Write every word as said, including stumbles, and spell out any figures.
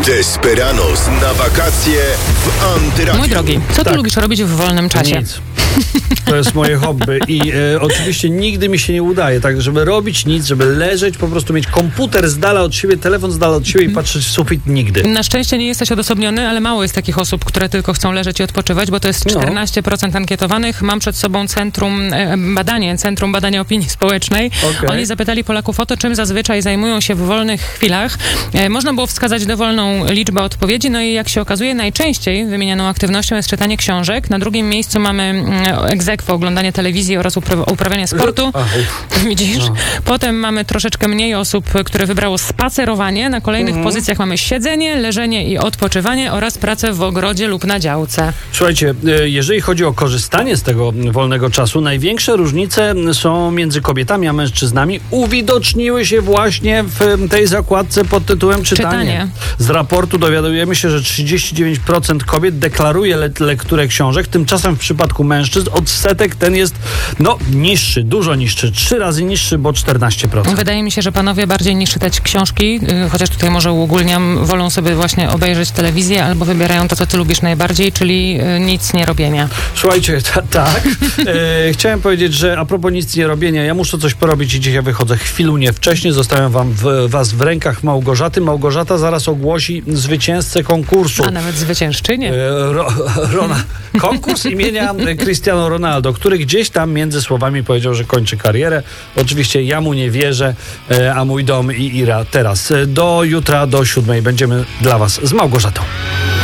Desperados na wakacje w Antyradiu. Mój drogi, co ty Tak. lubisz robić w wolnym czasie? Nic. To jest moje hobby i e, oczywiście nigdy mi się nie udaje, tak, żeby robić nic, żeby leżeć, po prostu mieć komputer z dala od siebie, telefon z dala od siebie i patrzeć w sufit nigdy. Na szczęście nie jesteś odosobniony, ale mało jest takich osób, które tylko chcą leżeć i odpoczywać, bo to jest czternaście procent ankietowanych. Mam przed sobą centrum e, badanie, Centrum Badania Opinii Społecznej. Okay. Oni zapytali Polaków o to, czym zazwyczaj zajmują się w wolnych chwilach. E, można było wskazać dowolną liczbę odpowiedzi, no i jak się okazuje, najczęściej wymienianą aktywnością jest czytanie książek. Na drugim miejscu mamy mm, ex aequo oglądanie telewizji oraz upra- uprawianie sportu. Ach, Widzisz? no. Potem mamy troszeczkę mniej osób, które wybrało spacerowanie. Na kolejnych Mhm. pozycjach mamy siedzenie, leżenie i odpoczywanie oraz pracę w ogrodzie lub na działce. Słuchajcie, e, jeżeli chodzi o korzystanie z tego wolnego czasu, największe różnice są między kobietami a mężczyznami. Uwidoczniły się właśnie w tej zakładce pod tytułem czytanie. Czytanie. Z raportu dowiadujemy się, że trzydzieści dziewięć procent kobiet deklaruje le- lekturę książek, tymczasem w przypadku mężczyzn odsetek ten jest no niższy, dużo niższy, trzy razy niższy, bo czternaście procent. Wydaje mi się, że panowie bardziej niż czytać książki, yy, chociaż tutaj może uogólniam, wolą sobie właśnie obejrzeć telewizję albo wybierają to, co ty lubisz najbardziej, czyli yy, nic nie robienia. Słuchajcie, ta, tak. E, chciałem powiedzieć, że a propos nic nie robienia, ja muszę coś porobić i dzisiaj wychodzę chwilunie wcześniej. Zostawiam wam w, was w rękach Małgorzaty. Małgorzata zaraz ogłosi zwycięzcę konkursu. A nawet zwyciężczynię. E, Ro, Rona, konkurs imienia Cristiano Ronaldo, który gdzieś tam między słowami powiedział, że kończy karierę. Oczywiście ja mu nie wierzę, e, a mój dom i Ira teraz. E, Do jutra, do siódmej będziemy dla was z Małgorzatą.